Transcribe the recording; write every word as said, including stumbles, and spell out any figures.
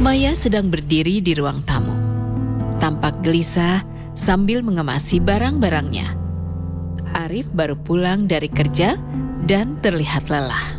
Maya sedang berdiri di ruang tamu, tampak gelisah sambil mengemasi barang-barangnya. Arif baru pulang dari kerja dan terlihat lelah.